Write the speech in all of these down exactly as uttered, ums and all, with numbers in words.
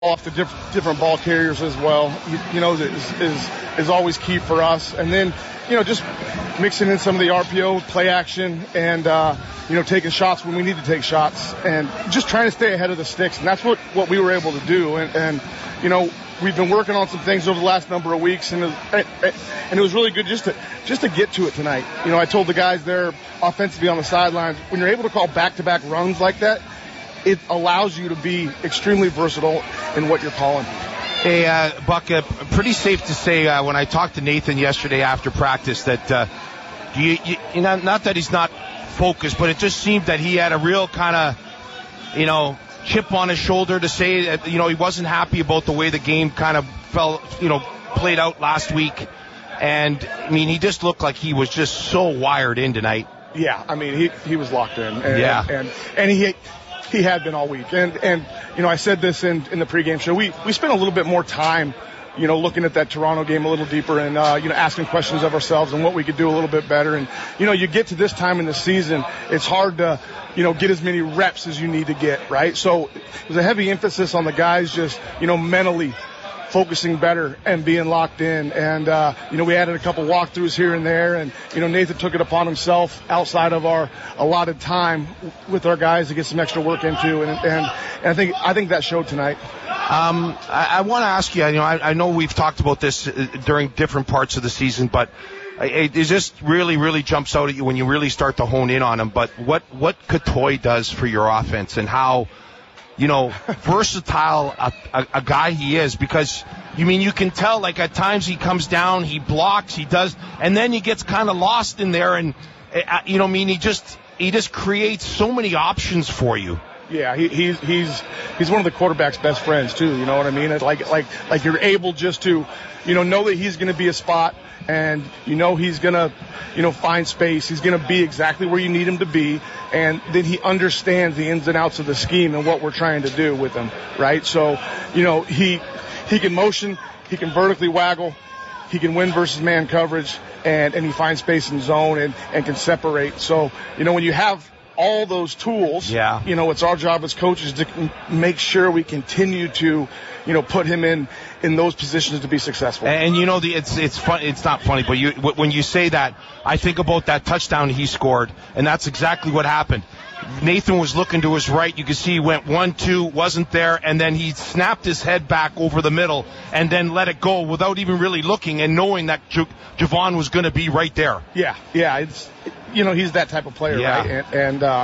off the diff- different ball carriers as well, you, you know, is, is is always key for us. And then, you know, just mixing in some of the R P O, play action, and, uh, you know, taking shots when we need to take shots, and just trying to stay ahead of the sticks. And that's what, what we were able to do. And, and, you know, we've been working on some things over the last number of weeks, and it, and it was really good just to just to get to it tonight. You know, I told the guys there offensively on the sidelines, when you're able to call back-to-back runs like that, it allows you to be extremely versatile in what you're calling. Hey, uh, Buck, uh, pretty safe to say uh, when I talked to Nathan yesterday after practice that, uh, you, you, you know, not that he's not focused, but it just seemed that he had a real kind of, you know, chip on his shoulder to say that, you know, he wasn't happy about the way the game kind of fell, you know, played out last week. And, I mean, he just looked like he was just so wired in tonight. Yeah, I mean, he he was locked in. And, yeah. And, and, and he... He had been all week. And, and you know, I said this in, in the pregame show. We, we spent a little bit more time, you know, looking at that Toronto game a little deeper and, uh, you know, asking questions of ourselves and what we could do a little bit better. And, you know, you get to this time in the season, it's hard to, you know, get as many reps as you need to get, right? So there's a heavy emphasis on the guys just, you know, mentally focusing better and being locked in. And, uh, you know, we added a couple walkthroughs here and there. And, you know, Nathan took it upon himself outside of our allotted time with our guys to get some extra work into. And, and, and I think I think that showed tonight. Um, I, I want to ask you, you know, I, I know we've talked about this during different parts of the season, but it, it just really, really jumps out at you when you really start to hone in on him. But what, what Katoy does for your offense and how, you know, versatile a, a, a guy he is, because, you mean, you can tell, like, at times he comes down, he blocks, he does, and then he gets kind of lost in there, and, uh, you know, I mean, he just he just creates so many options for you. Yeah, he, he's he's he's one of the quarterback's best friends too. You know what I mean? It's like like like you're able just to, you know, know that he's going to be a spot, and you know he's going to, you know, find space. He's going to be exactly where you need him to be, and then he understands the ins and outs of the scheme and what we're trying to do with him, right? So, you know, he he can motion, he can vertically waggle, he can win versus man coverage, and and he finds space in zone and and can separate. So, you know, when you have all those tools, yeah. you know, it's our job as coaches to make sure we continue to, you know, put him in, in those positions to be successful. And, and you know, the, it's it's fun. It's not funny, but you when you say that, I think about that touchdown he scored, and that's exactly what happened. Nathan was looking to his right. You could see he went one, two, wasn't there, and then he snapped his head back over the middle and then let it go without even really looking and knowing that J- Javon was going to be right there. Yeah, yeah. It's, you know, he's that type of player, yeah. right? And, and uh,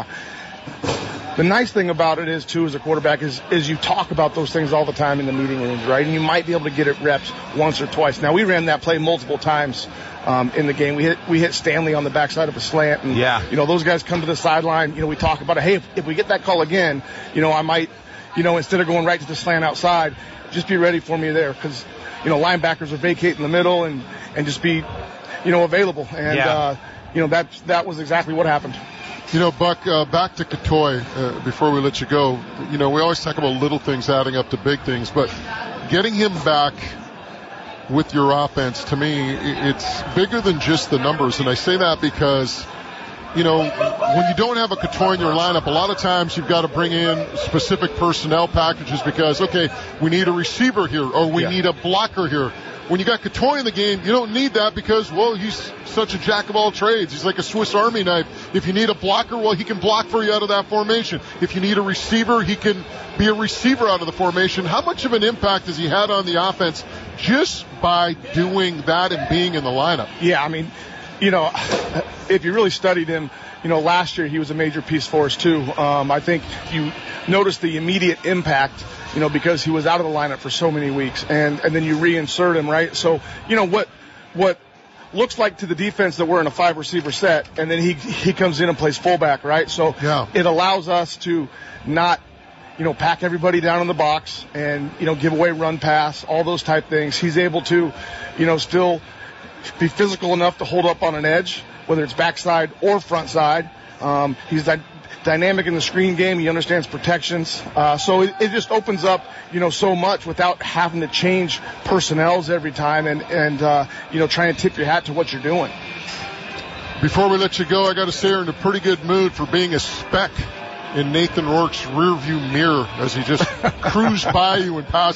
the nice thing about it is, too, as a quarterback, is, is you talk about those things all the time in the meeting rooms, right? And you might be able to get it reps once or twice. Now, we ran that play multiple times um, in the game. We hit we hit Stanley on the backside of a slant. And, yeah. you know, those guys come to the sideline. You know, we talk about it. Hey, if, if we get that call again, you know, I might, you know, instead of going right to the slant outside, just be ready for me there, because, you know, linebackers are vacating the middle and, and just be, you know, available. And, yeah. uh, you know, that, that was exactly what happened. You know, Buck, uh, back to Katoy, uh, before we let you go, you know, we always talk about little things adding up to big things, but getting him back with your offense, to me, it's bigger than just the numbers. And I say that because, you know, when you don't have a Katoy in your lineup, a lot of times you've got to bring in specific personnel packages because, okay, we need a receiver here or we yeah. need a blocker here. When you got Katoy in the game, you don't need that because, well, he's such a jack of all trades. He's like a Swiss Army knife. If you need a blocker, well, he can block for you out of that formation. If you need a receiver, he can be a receiver out of the formation. How much of an impact has he had on the offense just by doing that and being in the lineup? Yeah, I mean, you know, if you really studied him, you know, last year he was a major piece for us too. Um, I think you noticed the immediate impact, you know, because he was out of the lineup for so many weeks, and, and then you reinsert him, right? So, you know, what what looks like to the defense that we're in a five receiver set, and then he he comes in and plays fullback, right? So yeah. it allows us to not, you know, pack everybody down in the box and, you know, give away run pass, all those type things. He's able to, you know, still be physical enough to hold up on an edge, whether it's backside or front side. Um, he's dy- dynamic in the screen game. He understands protections. Uh, so it, it just opens up, you know, so much without having to change personnels every time and, and uh, you know, trying to tip your hat to what you're doing. Before we let you go, I got to say you're in a pretty good mood for being a spec in Nathan Rourke's rearview mirror as he just cruised by you and passed